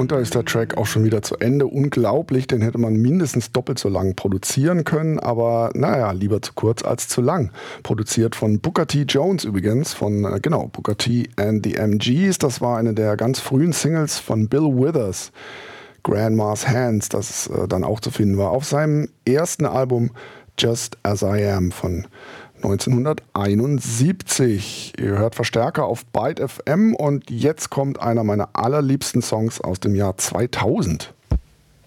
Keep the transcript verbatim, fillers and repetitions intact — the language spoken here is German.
Und da ist der Track auch schon wieder zu Ende. Unglaublich, den hätte man mindestens doppelt so lang produzieren können, aber naja, lieber zu kurz als zu lang. Produziert von Booker T. Jones übrigens, von, äh, genau, Booker T. and the M Gs. Das war eine der ganz frühen Singles von Bill Withers, Grandma's Hands, das äh, dann auch zu finden war, auf seinem ersten Album Just As I Am von neunzehnhunderteinundsiebzig. Ihr hört Verstärker auf Byte F M und jetzt kommt einer meiner allerliebsten Songs aus dem Jahr zweitausend.